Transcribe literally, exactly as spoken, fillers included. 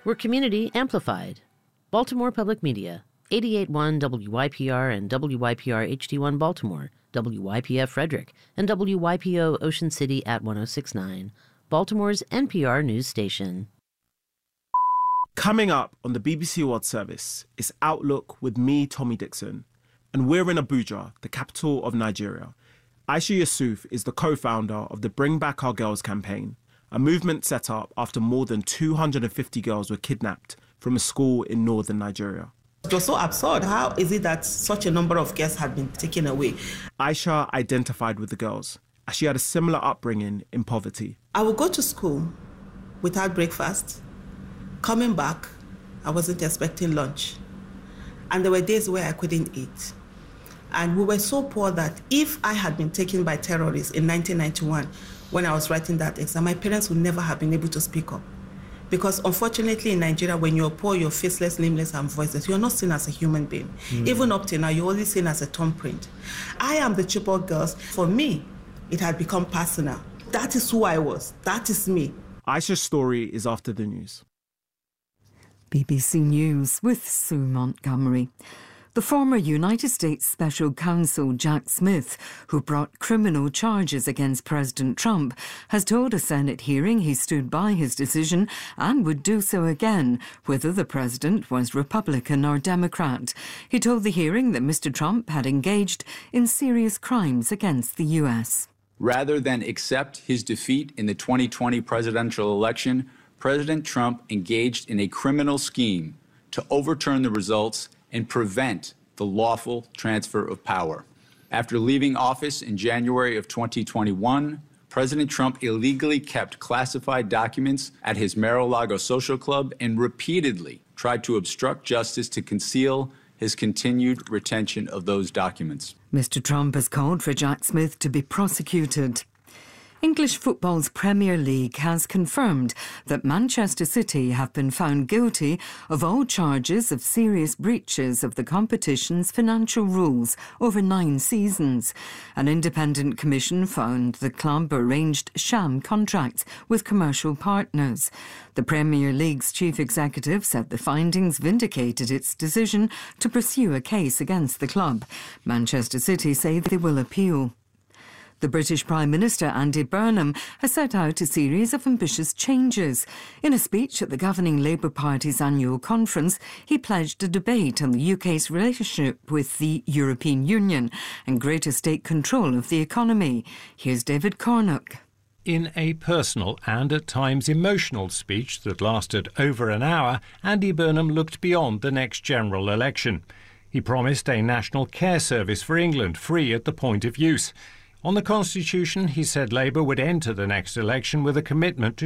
where community amplified. Baltimore Public Media, eighty-eight point one W Y P R and W Y P R H D one Baltimore, W Y P F Frederick, and W Y P O Ocean City at one oh six point nine, Baltimore's N P R news station. Coming up on the B B C World Service is Outlook with me, Tommy Dixon. And we're in Abuja, the capital of Nigeria. Aisha Yusuf is the co-founder of the Bring Back Our Girls campaign, a movement set up after more than two hundred fifty girls were kidnapped from a school in northern Nigeria. It was so absurd. How is it that such a number of girls had been taken away? Aisha identified with the girls, as she had a similar upbringing in poverty. I would go to school without breakfast. Coming back, I wasn't expecting lunch. And there were days where I couldn't eat. And we were so poor that if I had been taken by terrorists in nineteen ninety-one, when I was writing that exam, my parents would never have been able to speak up. Because unfortunately in Nigeria, when you're poor, you're faceless, nameless, and voiceless. You're not seen as a human being. Mm. Even up to now, you're only seen as a thumbprint. I am the Chibok girls. For me, it had become personal. That is who I was. That is me. Aisha's story is after the news. B B C News with Sue Montgomery. The former United States Special Counsel Jack Smith, who brought criminal charges against President Trump, has told a Senate hearing he stood by his decision and would do so again, whether the president was Republican or Democrat. He told the hearing that Mister Trump had engaged in serious crimes against the U S. Rather than accept his defeat in the twenty twenty presidential election, President Trump engaged in a criminal scheme to overturn the results and prevent the lawful transfer of power. After leaving office in January of twenty twenty-one, President Trump illegally kept classified documents at his Mar-a-Lago social club and repeatedly tried to obstruct justice to conceal his continued retention of those documents. Mister Trump has called for Jack Smith to be prosecuted. English football's Premier League has confirmed that Manchester City have been found guilty of all charges of serious breaches of the competition's financial rules over nine seasons. An independent commission found the club arranged sham contracts with commercial partners. The Premier League's chief executive said the findings vindicated its decision to pursue a case against the club. Manchester City say they will appeal. The British Prime Minister Andy Burnham has set out a series of ambitious changes. In a speech at the governing Labour Party's annual conference, he pledged a debate on the U K's relationship with the European Union and greater state control of the economy. Here's David Cornuck. In a personal and at times emotional speech that lasted over an hour, Andy Burnham looked beyond the next general election. He promised a national care service for England, free at the point of use. On the Constitution, he said Labour would enter the next election with a commitment to